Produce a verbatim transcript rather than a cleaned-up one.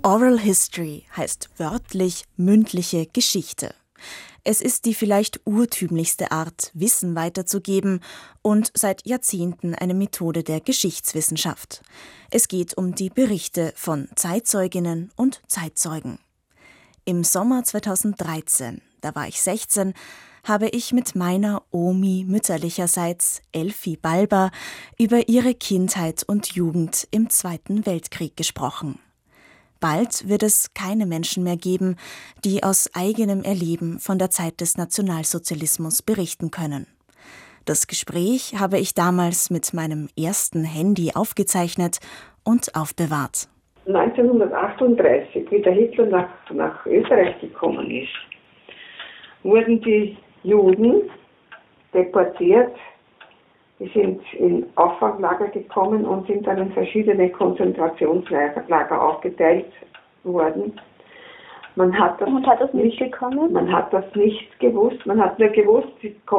Oral History heißt wörtlich mündliche Geschichte. Es ist die vielleicht urtümlichste Art, Wissen weiterzugeben und seit Jahrzehnten eine Methode der Geschichtswissenschaft. Es geht um die Berichte von Zeitzeuginnen und Zeitzeugen. Im Sommer zweitausenddreizehn, da war ich sechzehn, habe ich mit meiner Omi mütterlicherseits, Elfi Balber, über ihre Kindheit und Jugend im Zweiten Weltkrieg gesprochen. Bald wird es keine Menschen mehr geben, die aus eigenem Erleben von der Zeit des Nationalsozialismus berichten können. Das Gespräch habe ich damals mit meinem ersten Handy aufgezeichnet und aufbewahrt. neunzehnhundertachtunddreißig, wie der Hitler nach, nach Österreich gekommen ist, wurden die Juden deportiert. Die sind in Auffanglager gekommen und sind dann in verschiedene Konzentrationslager aufgeteilt worden. Man hat das, und hat das nicht mitbekommen? Man hat das nicht gewusst. Man hat nur gewusst, sie kommen